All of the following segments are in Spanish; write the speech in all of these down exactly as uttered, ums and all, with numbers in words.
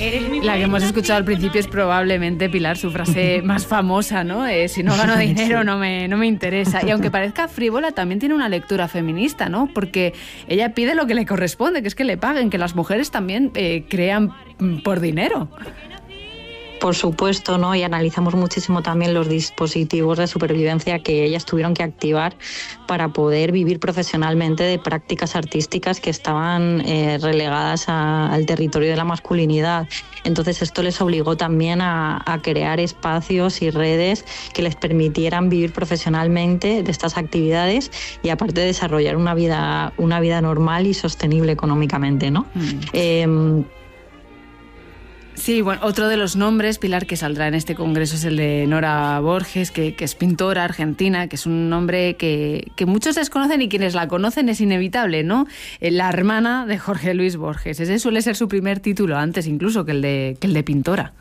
La que hemos escuchado al principio es probablemente, Pilar, su frase más famosa, ¿no? Eh, si no gano dinero no me, no me interesa. Y aunque parezca frívola, también tiene una lectura feminista, ¿no? Porque ella pide lo que le corresponde, que es que le paguen, que las mujeres también eh, crean por dinero. Por supuesto, ¿no? Y analizamos muchísimo también los dispositivos de supervivencia que ellas tuvieron que activar para poder vivir profesionalmente de prácticas artísticas que estaban eh, relegadas a, al territorio de la masculinidad. Entonces esto les obligó también a, a crear espacios y redes que les permitieran vivir profesionalmente de estas actividades y aparte desarrollar una vida, una vida normal y sostenible económicamente, ¿no? Mm. Eh, Sí, bueno, otro de los nombres, Pilar, que saldrá en este congreso es el de Nora Borges, que, que es pintora argentina, que es un nombre que, que muchos desconocen y quienes la conocen es inevitable, ¿no? La hermana de Jorge Luis Borges. Ese suele ser su primer título, antes incluso que el de, que el de pintora.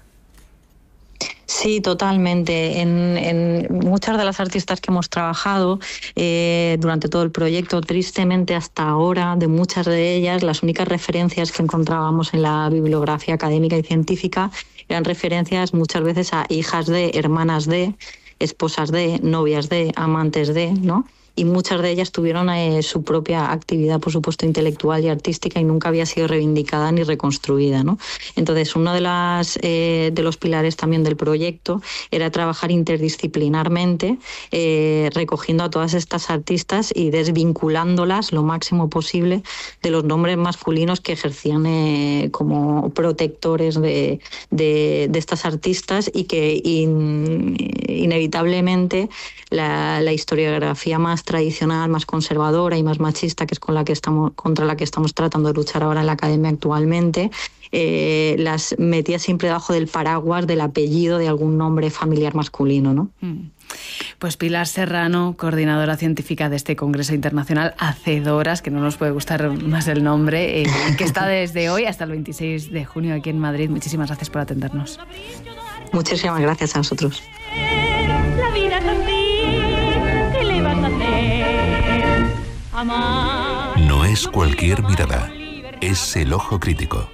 Sí, totalmente. En, en muchas de las artistas que hemos trabajado eh, durante todo el proyecto, tristemente hasta ahora, de muchas de ellas, las únicas referencias que encontrábamos en la bibliografía académica y científica eran referencias muchas veces a hijas de, hermanas de, esposas de, novias de, amantes de, ¿no? Y muchas de ellas tuvieron eh, su propia actividad, por supuesto, intelectual y artística y nunca había sido reivindicada ni reconstruida, ¿no? Entonces, uno de, las, eh, de los pilares también del proyecto era trabajar interdisciplinarmente, eh, recogiendo a todas estas artistas y desvinculándolas lo máximo posible de los nombres masculinos que ejercían eh, como protectores de, de, de estas artistas y que in, inevitablemente la, la historiografía más tradicional, más conservadora y más machista, que es con la que estamos, contra la que estamos tratando de luchar ahora en la academia actualmente, eh, las metía siempre debajo del paraguas del apellido de algún nombre familiar masculino, ¿no? Pues Pilar Serrano, coordinadora científica de este Congreso Internacional Hacedoras, que no nos puede gustar más el nombre, eh, que está desde hoy hasta el veintiséis de junio aquí en Madrid. Muchísimas gracias por atendernos. Muchísimas gracias a vosotros. La vida es así, ¿qué le vas a hacer? Amar. No es cualquier mirada, es el ojo crítico.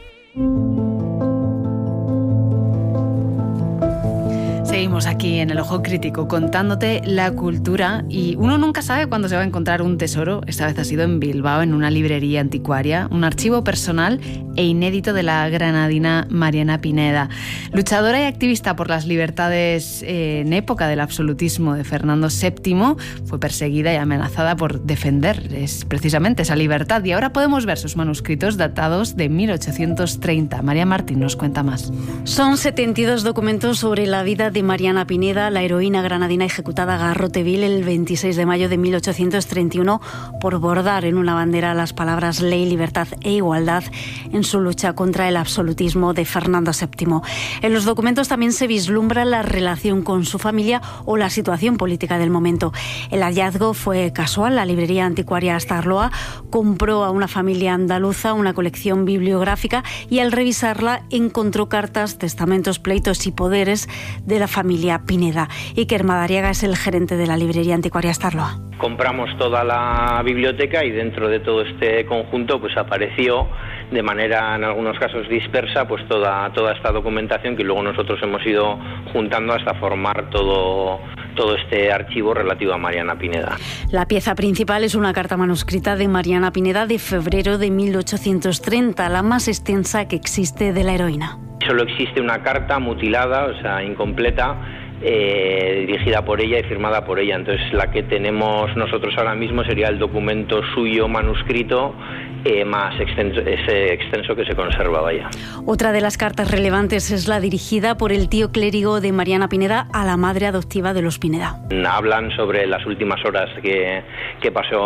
Seguimos aquí en El Ojo Crítico contándote la cultura y uno nunca sabe cuándo se va a encontrar un tesoro. Esta vez ha sido en Bilbao, en una librería anticuaria, un archivo personal e inédito de la granadina Mariana Pineda. Luchadora y activista por las libertades eh, en época del absolutismo de Fernando séptimo, fue perseguida y amenazada por defender es, precisamente esa libertad. Y ahora podemos ver sus manuscritos datados de mil ochocientos treinta. María Martín nos cuenta más. Son setenta y dos documentos sobre la vida de Mariana Pineda, la heroína granadina ejecutada a garrote vil el veintiséis de mayo de mil ochocientos treinta y uno por bordar en una bandera las palabras ley, libertad e igualdad en su lucha contra el absolutismo de Fernando séptimo. En los documentos también se vislumbra la relación con su familia o la situación política del momento. El hallazgo fue casual. La librería anticuaria Astarloa compró a una familia andaluza una colección bibliográfica y al revisarla encontró cartas, testamentos, pleitos y poderes de la familia Pineda. Iker Madariaga es el gerente de la librería anticuaria Astarloa. Compramos toda la biblioteca y dentro de todo este conjunto pues apareció de manera en algunos casos dispersa pues toda toda esta documentación que luego nosotros hemos ido juntando hasta formar todo todo este archivo relativo a Mariana Pineda. La pieza principal es una carta manuscrita de Mariana Pineda de febrero de mil ochocientos treinta, la más extensa que existe de la heroína. Solo existe una carta mutilada, o sea, incompleta, eh, dirigida por ella y firmada por ella. Entonces, la que tenemos nosotros ahora mismo sería el documento suyo manuscrito eh, más extenso, ese extenso que se conserva, vaya. Otra de las cartas relevantes es la dirigida por el tío clérigo de Mariana Pineda a la madre adoptiva de los Pineda. Hablan sobre las últimas horas que, que pasó